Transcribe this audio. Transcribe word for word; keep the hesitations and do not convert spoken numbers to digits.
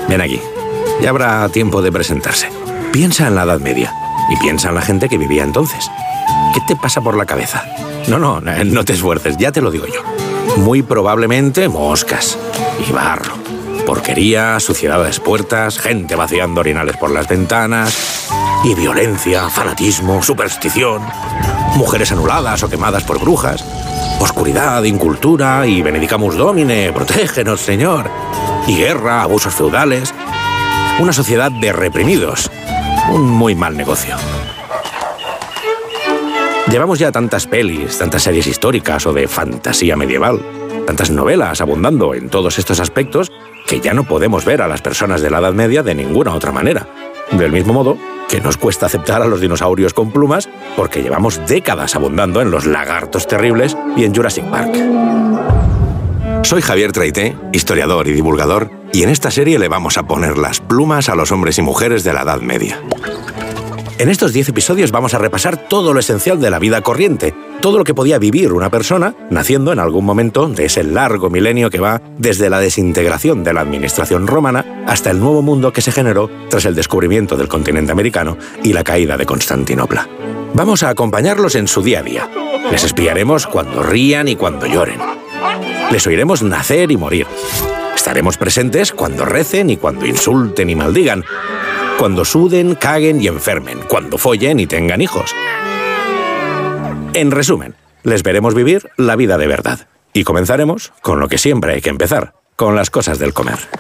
Ven aquí. Ya habrá tiempo de presentarse. Piensa en la Edad Media y piensa en la gente que vivía entonces. ¿Qué te pasa por la cabeza? No, no, no te esfuerces, ya te lo digo yo. Muy probablemente moscas y barro, porquería, suciedad a las puertas, gente vaciando orinales por las ventanas y violencia, fanatismo, superstición, mujeres anuladas o quemadas por brujas, oscuridad, incultura y benedicamus domine, protégenos, Señor, y guerra, abusos feudales, una sociedad de reprimidos, un muy mal negocio. Llevamos ya tantas pelis, tantas series históricas o de fantasía medieval, tantas novelas abundando en todos estos aspectos que ya no podemos ver a las personas de la Edad Media de ninguna otra manera. Del mismo modo que nos cuesta aceptar a los dinosaurios con plumas porque llevamos décadas abundando en los lagartos terribles y en Jurassic Park. Soy Javier Traité, historiador y divulgador, y en esta serie le vamos a poner las plumas a los hombres y mujeres de la Edad Media. En estos diez episodios vamos a repasar todo lo esencial de la vida corriente, todo lo que podía vivir una persona naciendo en algún momento de ese largo milenio que va desde la desintegración de la administración romana hasta el nuevo mundo que se generó tras el descubrimiento del continente americano y la caída de Constantinopla. Vamos a acompañarlos en su día a día. Les espiaremos cuando rían y cuando lloren. Les oiremos nacer y morir. Estaremos presentes cuando recen y cuando insulten y maldigan, cuando suden, caguen y enfermen, cuando follen y tengan hijos. En resumen, les veremos vivir la vida de verdad. Y comenzaremos con lo que siempre hay que empezar, con las cosas del comer.